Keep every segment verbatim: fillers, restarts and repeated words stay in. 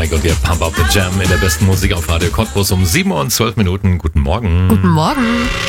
Atomic und wir Pump Up the Jam in der besten Musik auf Radio Cottbus um sieben Uhr und zwölf Minuten. Guten Morgen. Guten Morgen.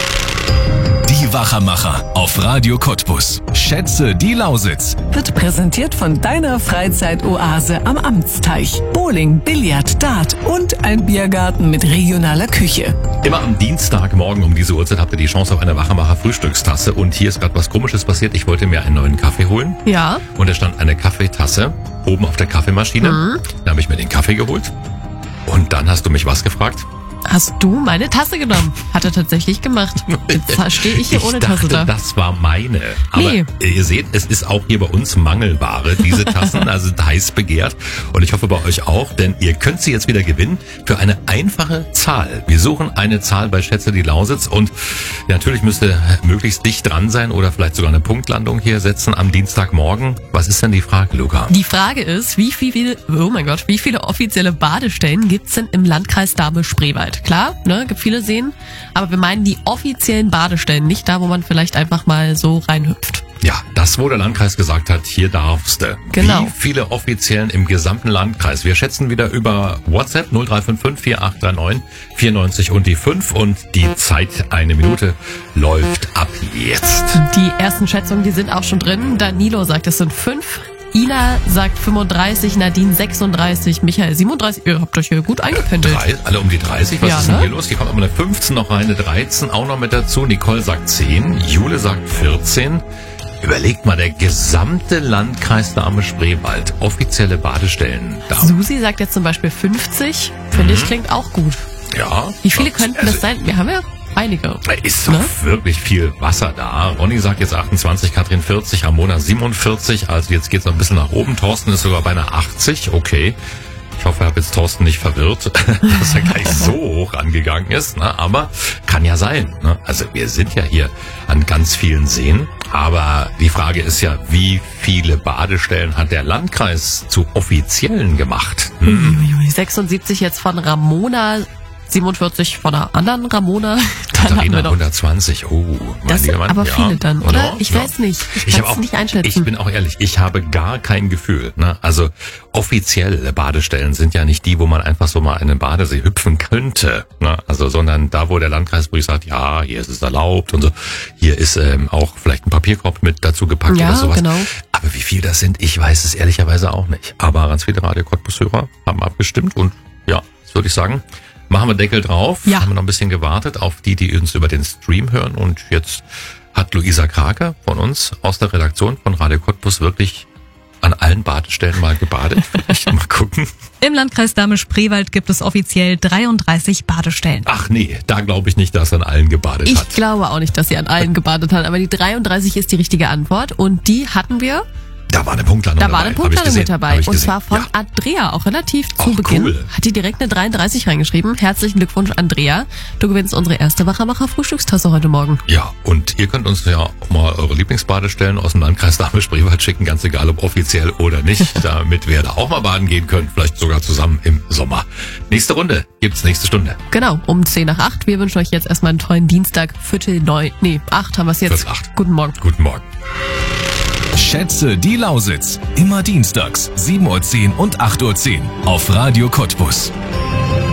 Die Wachermacher auf Radio Cottbus. Schätze die Lausitz. Wird präsentiert von deiner Freizeitoase am Amtsteich. Bowling, Billard, Dart und ein Biergarten mit regionaler Küche. Immer am Dienstagmorgen um diese Uhrzeit habt ihr die Chance auf eine Wachermacher Frühstückstasse. Und hier ist gerade was Komisches passiert. Ich wollte mir einen neuen Kaffee holen. Ja. Und da stand eine Kaffeetasse oben auf der Kaffeemaschine. Mhm. Da habe ich mir den Kaffee geholt. Und dann hast du mich was gefragt? Hast du meine Tasse genommen? Hat er tatsächlich gemacht. Jetzt stehe ich hier ich ohne dachte, Tasse da. Das war meine. Aber nee. Ihr seht, es ist auch hier bei uns Mangelware, diese Tassen, also heiß begehrt. Und ich hoffe bei euch auch, denn ihr könnt sie jetzt wieder gewinnen für eine einfache Zahl. Wir suchen eine Zahl bei Schätze die Lausitz und natürlich müsst ihr möglichst dicht dran sein oder vielleicht sogar eine Punktlandung hier setzen am Dienstagmorgen. Was ist denn die Frage, Luca? Die Frage ist, wie viele, oh mein Gott, wie viele offizielle Badestellen gibt's denn im Landkreis Dahme-Spreewald? Klar, ne, gibt viele Seen, aber wir meinen die offiziellen Badestellen, nicht da, wo man vielleicht einfach mal so reinhüpft. Ja, das, wo der Landkreis gesagt hat, hier darfst du. Genau. Wie viele Offiziellen im gesamten Landkreis? Wir schätzen wieder über WhatsApp null drei fünf fünf vier acht drei neun vier neun null und die fünf und die Zeit, eine Minute, läuft ab jetzt. Die ersten Schätzungen, die sind auch schon drin. Danilo sagt, es sind fünf. Ina sagt fünfunddreißig, Nadine sechsunddreißig, Michael siebenunddreißig. Ihr habt euch hier gut eingependelt. Äh, drei, alle um die dreißig. Was ja, ist denn ne? hier los? Hier kommt aber eine fünfzehn noch rein, eine dreizehn auch noch mit dazu. Nicole sagt zehn, Jule sagt vierzehn. Überlegt mal, der gesamte Landkreis Dahme-Spreewald, offizielle Badestellen. Da. Susi sagt jetzt zum Beispiel fünfzig. Finde Mhm. ich, klingt auch gut. Ja. Wie viele das, könnten also, das sein? Wir haben ja einige. Da ist doch Ne? wirklich viel Wasser da. Ronny sagt jetzt achtundzwanzig, Katrin vierzig, Ramona siebenundvierzig. Also jetzt geht's noch ein bisschen nach oben. Thorsten ist sogar beinahe achtzig. Okay. Ich hoffe, ich habe jetzt Thorsten nicht verwirrt, dass er gleich so hoch angegangen ist. Ne? Aber kann ja sein. Ne? Also wir sind ja hier an ganz vielen Seen. Aber die Frage ist ja, wie viele Badestellen hat der Landkreis zu offiziellen gemacht? Hm. sechsundsiebzig jetzt von Ramona, siebenundvierzig von einer anderen Ramona. Dann haben Katharina wir noch. hundertzwanzig. Oh, Das sind Mann, aber ja. viele dann, oder? Ja, Ich ja. weiß nicht. Ich, Ich kann habe es auch, nicht einschätzen. ich bin auch ehrlich, ich habe gar kein Gefühl. Ne? Also offizielle Badestellen sind ja nicht die, wo man einfach so mal in den Badesee hüpfen könnte. Ne? Also, sondern da, wo der Landkreis ruhig sagt, ja, hier ist es erlaubt und so. Hier ist ähm, auch vielleicht ein Papierkorb mit dazu gepackt Ja, oder sowas. genau. Aber wie viel das sind, ich weiß es ehrlicherweise auch nicht. Aber ganz viele Radio Cottbus-Hörer haben abgestimmt und ja, das würde ich sagen. Machen wir Deckel drauf. Ja. Haben wir noch ein bisschen gewartet auf die, die uns über den Stream hören. Und jetzt hat Luisa Krake von uns aus der Redaktion von Radio Cottbus wirklich an allen Badestellen mal gebadet. Ich mal gucken. Im Landkreis Dahme-Spreewald gibt es offiziell dreiunddreißig Badestellen. Ach nee, da glaube ich nicht, dass er an allen gebadet Ich hat. glaube auch nicht, dass sie an allen gebadet hat, aber die dreiunddreißig ist die richtige Antwort und die hatten wir. Da war eine Punktlandung Da dabei. war eine Hab ich Punktlandung gesehen. mit dabei. Hab ich Und gesehen. zwar von Ja. Andrea, auch relativ zu Ach, Beginn. cool. Hat die direkt eine dreiunddreißig reingeschrieben. Herzlichen Glückwunsch, Andrea. Du gewinnst unsere erste Wachermacher-Frühstückstasse heute Morgen. Ja, und ihr könnt uns ja auch mal eure Lieblingsbadestellen aus dem Landkreis Dahme-Spreewald schicken, ganz egal ob offiziell oder nicht, damit wir da auch mal baden gehen können, vielleicht sogar zusammen im Sommer. Nächste Runde gibt's nächste Stunde. Genau, um zehn nach acht. Wir wünschen euch jetzt erstmal einen tollen Dienstag. Viertel neun, nee, acht haben wir es jetzt. Viertel acht. Guten Morgen. Guten Morgen. Schätze die Lausitz. Immer dienstags sieben Uhr zehn und acht Uhr zehn auf Radio Cottbus.